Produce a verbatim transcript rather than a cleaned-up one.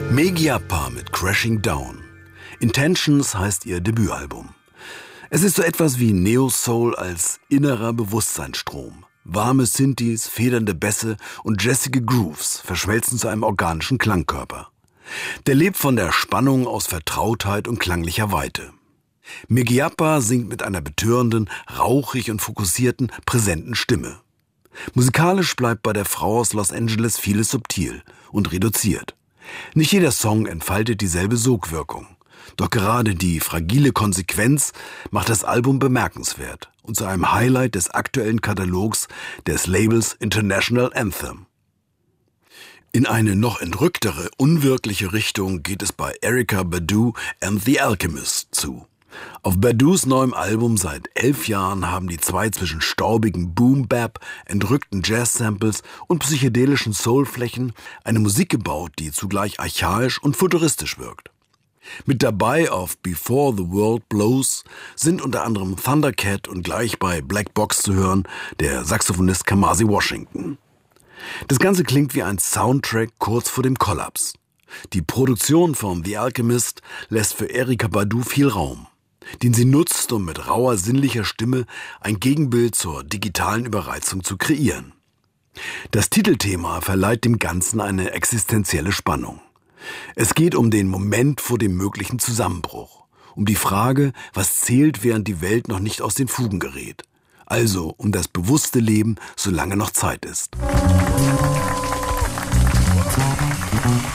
Megiapa mit Crashing Down. Intentions heißt ihr Debütalbum. Es ist so etwas wie Neo-Soul als innerer Bewusstseinsstrom. Warme Synthes, federnde Bässe und jazzige Grooves verschmelzen zu einem organischen Klangkörper. Der lebt von der Spannung aus Vertrautheit und klanglicher Weite. Megiapa singt mit einer betörenden, rauchig und fokussierten, präsenten Stimme. Musikalisch bleibt bei der Frau aus Los Angeles vieles subtil und reduziert. Nicht jeder Song entfaltet dieselbe Sogwirkung. Doch gerade die fragile Konsequenz macht das Album bemerkenswert und zu einem Highlight des aktuellen Katalogs des Labels International Anthem. In eine noch entrücktere, unwirkliche Richtung geht es bei Erykah Badu and the Alchemist zu. Auf Badus neuem Album seit elf Jahren haben die zwei zwischen staubigen Boom-Bap, entrückten Jazz-Samples und psychedelischen Soul-Flächen eine Musik gebaut, die zugleich archaisch und futuristisch wirkt. Mit dabei auf Before the World Blows sind unter anderem Thundercat und gleich bei Black Box zu hören der Saxophonist Kamasi Washington. Das Ganze klingt wie ein Soundtrack kurz vor dem Kollaps. Die Produktion von The Alchemist lässt für Erykah Badu viel Raum, den sie nutzt, um mit rauer, sinnlicher Stimme ein Gegenbild zur digitalen Überreizung zu kreieren. Das Titelthema verleiht dem Ganzen eine existenzielle Spannung. Es geht um den Moment vor dem möglichen Zusammenbruch, um die Frage, was zählt, während die Welt noch nicht aus den Fugen gerät. Also um das bewusste Leben, solange noch Zeit ist.